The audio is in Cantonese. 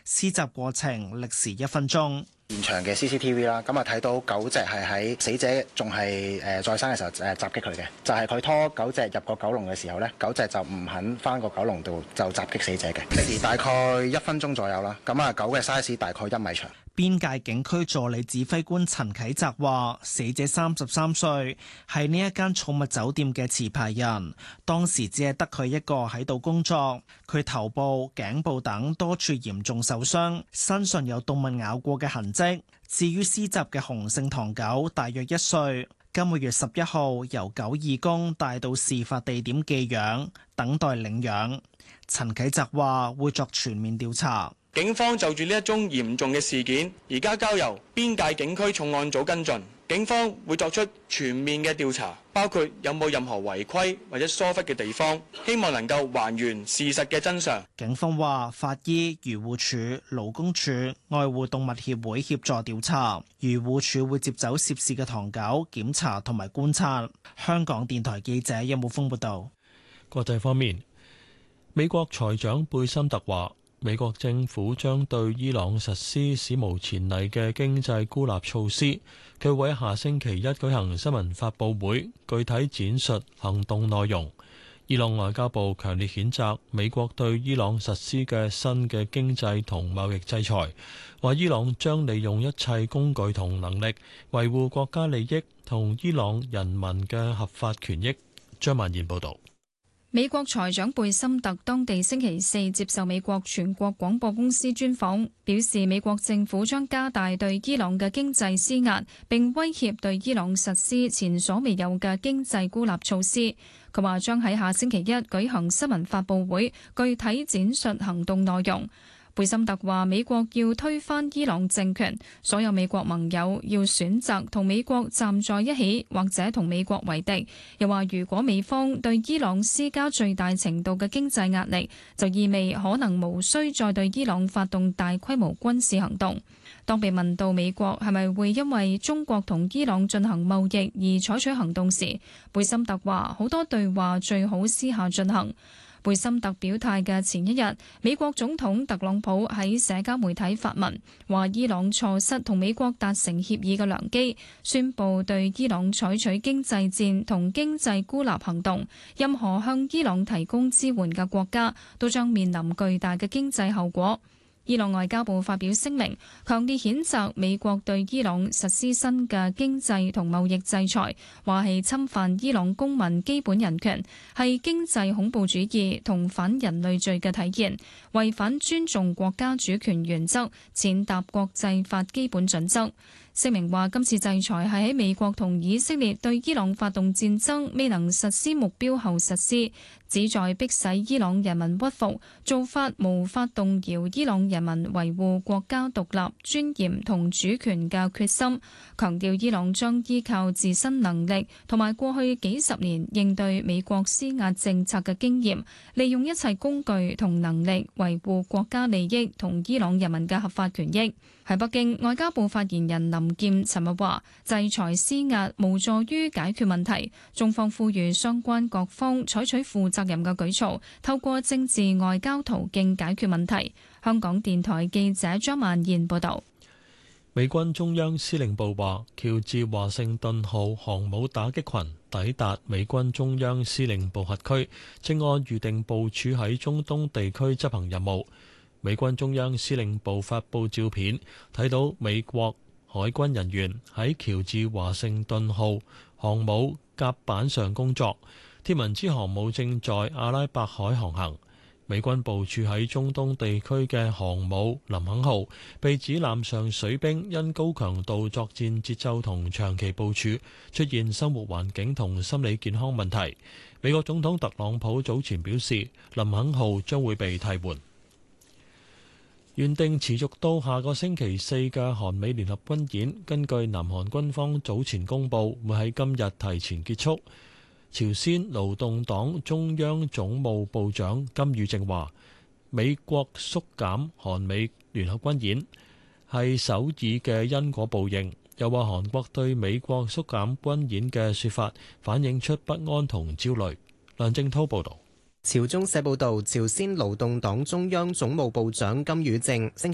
施襲過程歷時1分鐘。 現場嘅 CCTV 啦，咁啊睇到狗隻係喺死者仲係在生嘅時候襲擊佢嘅，就係佢拖狗隻入個狗籠嘅時候呢，狗隻就唔肯翻個狗籠度就襲擊死者嘅，歷時大概1分鐘左右啦。咁啊，狗嘅 size 大概1米長。 邊界警區助理指揮官陳啟澤話：死者33歲，係呢一間寵物酒店嘅持牌人，當時只係得佢一個喺度工作。佢頭部、頸部等多處嚴重受傷，身上有動物咬過嘅痕跡。至於施襲嘅雄性唐狗，大約1歲，今個月11號由狗義工帶到事發地點寄養，等待領養。陳啟澤話：會作全面調查。 警方就住呢一宗嚴重嘅事件，而家交由邊界警區重案組跟進。警方會作出全面嘅調查，包括有冇任何違規或者疏忽嘅地方，希望能夠還原事實嘅真相。 警方話，法醫、漁護署、勞工處、愛護動物協會協助調查，漁護署會接走涉事嘅唐狗檢查同埋觀察。香港電台記者任武峰報道。 國際方面，美國財長貝森特話，美國政府將對伊朗實施史無前例嘅經濟孤立措施。佢會喺下星期一舉行新聞發佈會，具體展述行動內容。伊朗外交部強烈譴責美國對伊朗實施嘅新嘅經濟同貿易制裁，話伊朗將利用一切工具同能力維護國家利益同伊朗人民嘅合法權益。張曼燕報導。 美國財長貝森特當地星期四接受美國全國廣播公司專訪，表示美國政府將加大對伊朗嘅經濟施壓，並威脅對伊朗實施前所未有嘅經濟孤立措施。佢話將喺下星期一舉行新聞發佈會，具體展述行動內容。貝森特話：美國要推翻伊朗政權，所有美國盟友要選擇同美國站在一起，或者同美國為敵。又話如果美方對伊朗施加最大程度嘅經濟壓力，就意味可能無需再對伊朗發動大規模軍事行動。當被問到美國係咪會因為中國同伊朗進行貿易而採取行動時，貝森特話：好多對話最好私下進行。貝森特表態嘅前一日，美國總統特朗普喺社交媒體發文，話伊朗錯失同美國達成協議嘅良機，宣布對伊朗採取經濟戰同經濟孤立行動，任何向伊朗提供支援嘅國家都將面臨巨大嘅經濟後果。伊朗外交部發表聲明，強烈譴責美國對伊朗實施新嘅經濟同貿易制裁，話係侵犯伊朗公民基本人權，係經濟恐怖主義同反人類罪嘅體現，違反尊重國家主權原則，踐踏國際法基本準則。聲明話，今次制裁係喺美國同以色列對伊朗發動戰爭未能實施目標後實施，旨在迫使伊朗人民屈服，做法無法動搖伊朗人民維護國家獨立、尊嚴同主權嘅決心。強調伊朗將依靠自身能力同埋過去幾十年應對美國施壓政策嘅經驗，利用一切工具同能力維護國家利益同伊朗人民嘅合法權益。喺北京，外交部發言人林劍尋日話：制裁施壓無助於解決問題，中方呼籲相關各方採取負責任嘅舉措，透過政治外交途徑解決問題。香港電台記者張曼燕報導。 美軍中央司令部話，喬治華盛頓號航母打擊群抵達美軍中央司令部轄區，正按預定部署喺中東地區執行任務。美軍中央司令部發布照片，睇到美國海軍人員喺喬治華盛頓號航母甲板上工作。天文之航母正在阿拉伯海航行。美軍部署喺中東地區嘅航母林肯號被指艦上水兵因高強度作戰節奏同長期部署出現生活環境同心理健康問題。美國總統特朗普早前表示，林肯號將會被替換。原定持續到下個星期四嘅韓美聯合軍演，根據南韓軍方早前公佈，會喺今日提前結束。朝鮮勞動黨中央總務部長金宇正話，美國縮減韓美聯合軍演係首爾嘅因果報應，又話韓國對美國縮減軍演嘅說法反映出不安同焦慮。梁正滔報導。 朝中社報導，朝鮮勞動黨中央總務部長金宇正星期